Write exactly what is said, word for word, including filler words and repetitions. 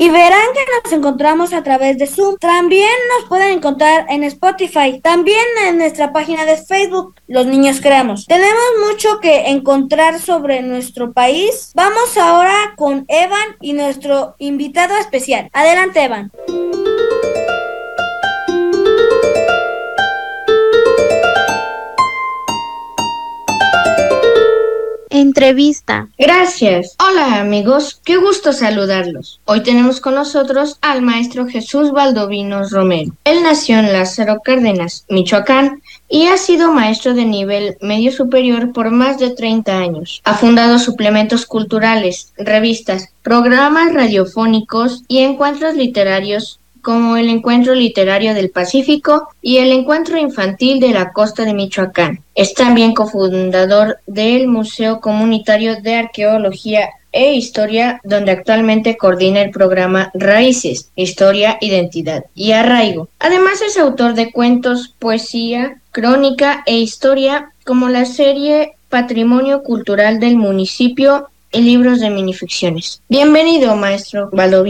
y verán que nos encontramos a través de Zoom. También nos pueden encontrar en Spotify, también en nuestra página de Facebook, Los Niños Creamos. Tenemos mucho que encontrar sobre nuestro país. Vamos ahora con Evan y nuestro invitado especial. Adelante, Evan. Entrevista. Gracias. Hola amigos, qué gusto saludarlos. Hoy tenemos con nosotros al maestro Jesús Valdovinos Romero. Él nació en Lázaro Cárdenas, Michoacán, y ha sido maestro de nivel medio superior por más de treinta años. Ha fundado suplementos culturales, revistas, programas radiofónicos y encuentros literarios como el Encuentro Literario del Pacífico y el Encuentro Infantil de la Costa de Michoacán. Es también cofundador del Museo Comunitario de Arqueología e Historia, donde actualmente coordina el programa Raíces, Historia, Identidad y Arraigo. Además es autor de cuentos, poesía, crónica e historia, como la serie Patrimonio Cultural del Municipio y libros de minificciones. Bienvenido, maestro Valdovinos.